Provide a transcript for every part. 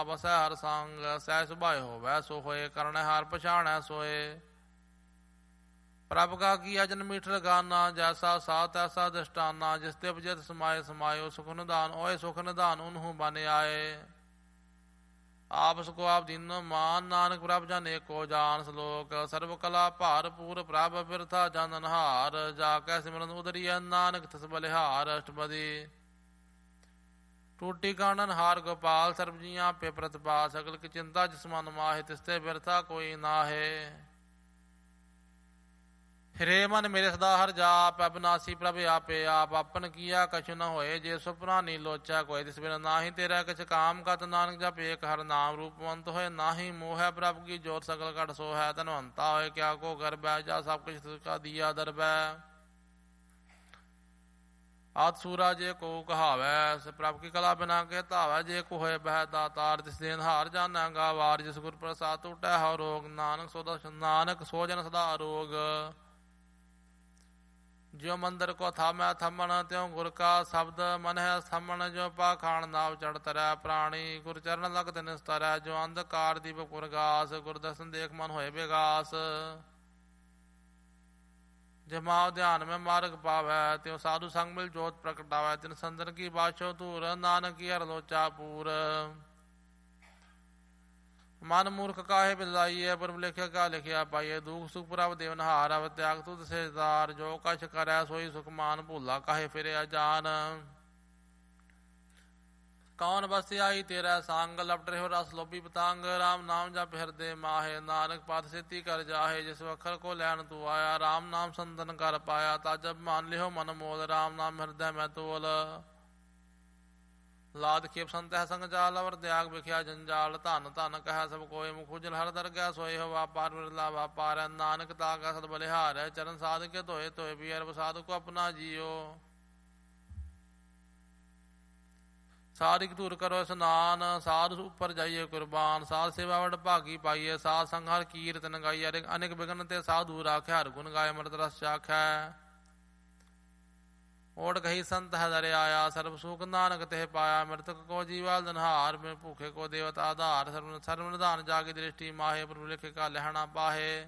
ਵਸੈ ਹਰ ਸੰਗ ਸਹਿ ਸੁਭਾਏ ਹੋਵੈ ਸੋ ਹੋਏ ਕਰਨੈ ਹਾਰ ਪਛਾਣੈ ਸੋਏ। ਪ੍ਰਭ ਕਾ ਕੀਆ ਜਨ ਮੀਠਰ ਗਾਨਾ ਜੈਸਾ ਸਾ ਤੈਸਾ ਦ੍ਰਿਸ਼ਟਾਨਾ ਜਿਸ ਤੇ ਉਪਜਿਤ ਸਮਾਏ ਸਮਾਇਓ ਸੁਖ ਨਿਧਾਨ ਓਏ ਸੁਖ ਨਿਧਾਨ ਉਨਹੂ ਬਨ ਆਏ। ਆਪ ਸਕੋ ਆਪ ਦੀਨੋ ਮਾਨ ਨਾਨਕ ਪ੍ਰਭ ਜਨ ਏਕੋ ਜਾਨ ਸਲੋਕ ਸਰਬ ਕਲਾ ਭਾਰਪੂਰ ਪ੍ਰਭ ਬਿਰਥਾ ਜਨ ਅਨਹਾਰ ਜਾ ਕੈ ਸਿਮਰਨ ਉਦਰੀਐ ਨਾਨਕ ਤਿਸ ਬਲਿਹਾਰ। ਅਸ਼ਟਪਦੀ ਟੂਟੀ ਕਾਨਨ ਹਾਰ ਗੋਪਾਲ ਸਰਬ ਜੀਆਂ ਪੇ ਪ੍ਰਤਪਾਲ ਸਗਲ ਕੀ ਚਿੰਤਾ ਜਿਸ ਮਨ ਮਾਹੇ ਤਿਸ ਤੇ ਬਿਰਥਾ ਕੋਈ ਨਾਹੇ। ਹਿਰੇ ਮਨ ਮੇਰੇ ਸਦਾ ਹਰ ਜਾਪ ਅਬਨਾਸੀ ਪ੍ਰਭ ਆਪੇ ਆਪ ਆਪਨ ਕੀਆ ਕਛੁ ਨ ਹੋਏ ਜੇ ਸੁਪਨਾ ਨੀ ਲੋਚਾ ਕੋਈ ਤਿਸ ਬਿਨ ਨਾਹੀ ਤੇਰਾ ਕਿਛ ਕਾਮ ਕਤ ਨਾਨਕ ਜਪ ਏਕ ਹਰ ਨਾਮ ਰੂਪਵੰਤ ਹੋਏ ਨਾਹੀ ਮੋਹ ਹੈ ਪ੍ਰਭ ਕੀ ਜੋਤ ਸਗਲ ਘਟ ਸੋ ਹੈ ਧਨਵੰਤਾ ਹੋਏ ਕਿਆ ਕੋ ਗਰਬੈ ਜਾ ਸਭ ਕੁਛ ਤਿਸਕਾ ਦੀਆ ਦਰਬੈ। ਆਤ ਸੂਰਾ ਜੇ ਕੋ ਕਹਾਵੈ ਪ੍ਰਭ ਕੀ ਕਲਾ ਬਿਨਾ ਕੇ ਧਾਵੈ ਜੇ ਕੋ ਹੋਏ ਬਹਿ ਦਾਤਾਰ ਤਿਸ ਦੇਨ ਹਾਰ ਜਾਨੈ ਗਾਵਾਰ ਜਿਸ ਗੁਰ ਪ੍ਰਸਾਦ ਟੂਟੈ ਹਉ ਰੋਗ ਨਾਨਕ ਸੋ ਜਨ ਸਦਾ ਅਰੋਗ। ਜਿਉ ਮੰਦਰ ਕੋ ਥਾਮੈ ਥੰਮਣ ਤਿਉ ਗੁਰ ਕਾ ਸ਼ਬਦ ਮਨ ਹੈ ਥੰਮਣ ਜੋ ਪਾਖਾਣ ਨਾਵ ਚੜ੍ਹ ਤਰੈ ਪ੍ਰਾਣੀ ਗੁਰ ਚਰਨ ਲਗਤ ਨਿਸਤਰੈ ਜੋ ਅੰਧਕਾਰ ਦੀਪ ਪੁਰਗਾਸ ਗੁਰ ਦਰਸ਼ਨ ਦੇਖ ਮਨ ਹੋਏ ਵਿਗਾਸ। ਜਮਾਉ ਧਿਆਨ ਮੈਂ ਮਾਰਗ ਪਾਵੈ ਤਿਉ ਸਾਧੂ ਸੰਗ ਮਿਲ ਜੋਤ ਪ੍ਰਗਟਾਵੈ ਤਿਨ ਸੰਦਰ ਕੀ ਬਾਛੋ ਧੂਰ ਨਾਨਕ ਕੀ ਹਰ ਲੋਚਾ ਪੂਰ। ਮਨ ਮੂਰਖ ਕਾਹੇ ਬਿਲਾਈਏ ਪੁਰਬ ਲਿਖਿਆ ਕਾ ਲਿਖਿਆ ਪਾਈਏ ਦੁਖ ਸੁਖ ਪ੍ਰਭ ਦੇਵਨਹਾਰ ਅਵ ਤਿਆਗ ਤੁਧ ਸੇਦਾਰ ਜੋ ਕਛ ਕਰੈ ਸੋਈ ਸੁਖਮਾਨ ਭੂਲਾ ਕਾਹੇ ਫਿਰਿਆ ਜਾਨ। ਕੌਣ ਬਸਿਆਈ ਤੇਰਾ ਸੰਗ ਲਪਟ ਰਹਿਓ ਰਸ ਲੋਭੀ ਪਤੰਗ ਰਾਮ ਨਾਮ ਜਪ ਹਿਰਦੇ ਮਾਹੇ ਨਾਨਕ ਪਦ ਸੇਤੀ ਕਰ ਜਾਹੇ ਜਿਸ ਵਖਰ ਕੋ ਲੈਣ ਤੂੰ ਆਇਆ ਰਾਮ ਨਾਮ ਸੰਤਨ ਕਰ ਪਾਇਆ ਤਾ ਜਬ ਮਾਨ ਲਿਓ ਮਨ ਮੋਲ ਰਾਮ ਨਾਮ ਹਿਰਦੈ ਮੈਂ ਤੋਲ। ਲਾਦ ਖੇਪ ਸੰਤ ਹੈ ਸੰਗ ਜਾਲ ਅਵਰ ਤਿਆਗ ਵਿਖਿਆ ਜੰਜਾਲ ਧਨ ਧਨ ਕਹਿ ਸਭ ਕੋਏ ਮੁਖ ਉਜਲ ਹਰ ਦਰਗਹਿ ਸੋਏ ਹੋ ਵਾਪਾਰ ਵਿਰਲਾ ਵਾਪਾਰੈ ਨਾਨਕ ਤਾਕਾ ਸਦ ਬਲਿਹਾਰੈ ਚਰਨ ਸਾਧ ਕੇ ਧੋਏ ਧੋਏ ਵੀ ਅਰਬ ਸਾਧ ਕੋ ਆਪਣਾ ਜੀਓ। ਸਾਰਿਕ ਧੂਰ ਕਰੋ ਇਸਨਾਨ ਸਾਧ ਉੱਪਰ ਜਾਈਏ ਕੁਰਬਾਨ ਸਾਧ ਸੇਵਾ ਵਡ ਭਾਗੀ ਪਾਈਏ ਸਾਧ ਸੰਗ ਹਰ ਕੀਰਤਨ ਗਾਈਏ ਅਨੇਕ ਬਿਗਨ ਤੇ ਸਾਧੂ ਰਾਖਿਆ ਹਰ ਗੁਣ ਗਾਏ ਅੰਮ੍ਰਿਤ ਰਸ ਚਾਖੈ। ਓੜ ਗਹੀ ਸੰਤ ਹੈ ਦਰ ਆਇਆ ਸਰਬ ਸੁਖ ਨਾਨਕ ਤੇ ਪਾਇਆ ਮ੍ਰਿਤਕ ਕੋ ਜੀਵਾਲ ਦਨਹਾਰ ਮੈਂ ਭੂਖੇ ਕੋ ਦੇਵਤ ਆਧਾਰ ਸਰਬ ਨਿਧਾਨ ਜਾਗੀ ਦ੍ਰਿਸ਼ਟੀ ਮਾਹੇ ਪ੍ਰਭੂ ਲਿਖੇ ਕਾ ਲਹਿਣਾ ਪਾਹੇ।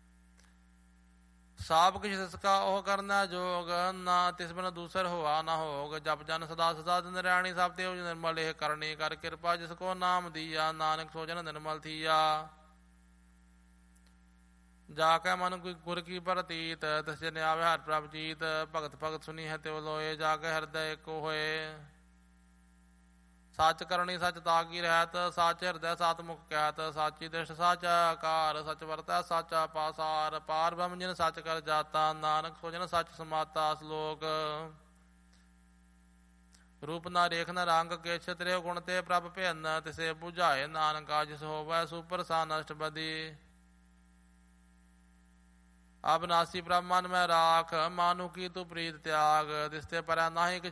ਸਾਬ ਕਿਛ ਤਿਸਕਾ ਉਹ ਕਰਨਾ ਜੋਗ ਨਾ ਤਿਸ ਬਿਨ ਦੂਸਰ ਹੋਆ ਨਾ ਹੋਗ ਜਪ ਜਨ ਸਦਾ ਸਦਾ ਦਿਨ ਰਿਆਣੀ ਸਭ ਤੇ ਨਿਰਮਲ ਇਹ ਕਰਨੀ ਕਰ ਕਿਰਪਾ ਜਿਸ ਕੋ ਨਾਮ ਦੀਆ ਨਾਨਕ ਸੋ ਜਨ ਨਿਰਮਲ ਥੀਆ। ਜਾ ਕੇ ਮਨ ਗੁਰ ਕੀ ਪ੍ਰਤੀਤ ਤਿਸ ਜਨ ਆਵੇ ਹਰ ਪ੍ਰਭ ਜੀਤ ਭਗਤ ਭਗਤ ਸੁਨੀ ਹੈ ਤਿਉ ਲੋਏ ਜਾ ਕੇ ਹਿਰਦੈ ਏਕ ਹੋਏ। ਸੱਚ ਕਰਨੀ ਸੱਚ ਤਾਕੀ ਰਹਿਤ ਸੱਚ ਹਿਰਦੈ ਸਤ ਮੁਖ ਕਹਿਤ ਸਾਚੀ ਦ੍ਰਿਸ਼ਟ ਸੱਚ ਆਕਾਰ ਸੱਚ ਵਰਤੈ ਸੱਚਾ ਪਾਸਾਰ ਪਾਰ ਬ੍ਰਹਮ ਜਿਨ ਸੱਚ ਕਰ ਜਾਤਾ ਨਾਨਕ ਸੋ ਜਨ ਸੱਚ ਸਮਾਤਾ। ਸ਼ਲੋਕ ਰੂਪ ਨਾ ਰੇਖ ਨ ਰੰਗ ਕਿਛ ਤੇਰੇ ਗੁਣ ਤੇ ਪ੍ਰਭ ਭਿੰਨ ਤਿਸੇ ਬੁਝਾਏ ਨਾਨਕਾ ਜਿਸ ਹੋਵੈ ਸੁਪਰਸਾਨ ਅਸ਼ਟਪਦੀ। ਅਬਨਾਸੀ ਪ੍ਰਭ ਮਨ ਮੈਂ ਰਾਖ ਮਾਨੂ ਕੀ ਤੂੰ ਪ੍ਰੀਤ ਤਿਆਗ ਦਿਸਤੇ ਪਰੈ ਨਾਹੀ